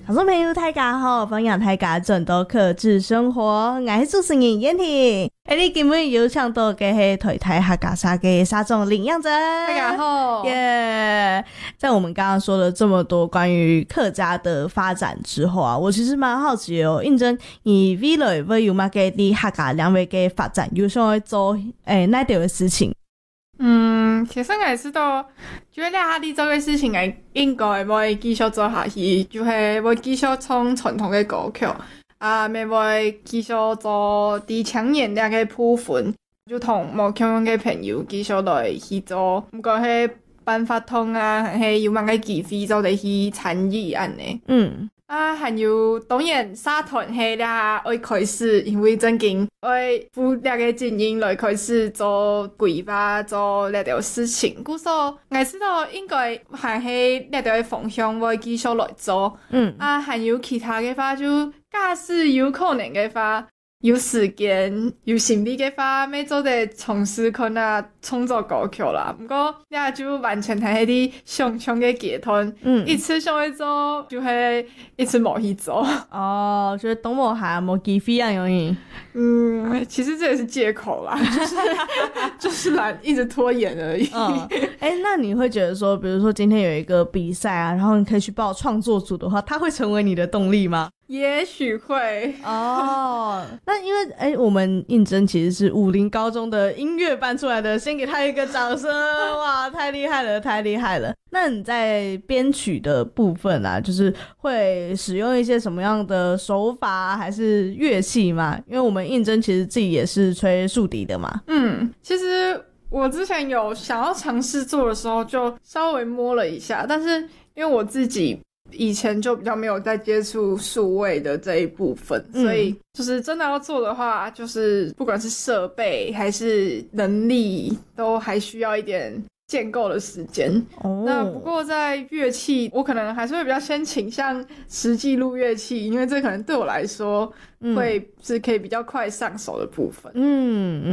听众朋友大家好，欢迎大家转到客智生活，我是主持人燕婷。你今日有请到的是台客家沙的沙总林样珍， 大家好耶！在我们刚刚说了这么多关于客家的发展之后啊，我其实蛮好奇哦，认真你未来会有吗？给你客家两位的发展有想要做哪条的事情？ 其实我知道，就是你做嘅事情，我應該會繼續做下去，就是會繼續唱傳統嘅歌曲，咪會繼續做啲青年嘅部分，就同冇共嘅朋友繼續來去做，唔管係辦法通還是有乜嘅機會，就嚟去參與安尼。還有當然社團係會開始，因為最近會負個經營來開始做規劃做呢條事情，故所我知道應該還係呢條方向會繼續來做。還有其他嘅話就假使有可能嘅話，有時間有心力嘅話，咪做啲從事可能創作歌曲啦。不過你就完全係啲想唱嘅階段，一次想去做，就係一次冇去做。 哦，就是等我還冇機會啊，容易。 其實這也是借口啦，就是懶，一直拖延而已。 那你會覺得說，比如說今天有一個比賽啊，然後你可以去報創作組的話，它會成為你的動力嗎？ 也許會哦。那因為我們應徵其實是武林高中的音樂班出來的，先給他一個掌聲。哇，太厲害了，太厲害了。那你在編曲的部分啊，就是會使用一些什麼樣的手法還是樂器嗎？因為我們應徵其實自己也是吹豎笛的嘛。 其實我之前有想要嘗試做的時候就稍微摸了一下，但是因為我自己以前就比較沒有在接觸數位的這一部分，所以就是真的要做的話，就是不管是設備還是能力都還需要一點建構的時間。那不過在樂器我可能還是會比較先傾向實際錄樂器，因為這可能對我來說會是可以比較快上手的部分。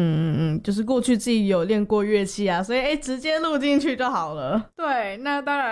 就是過去自己有練過樂器啊，所以直接錄進去就好了。 對，那當然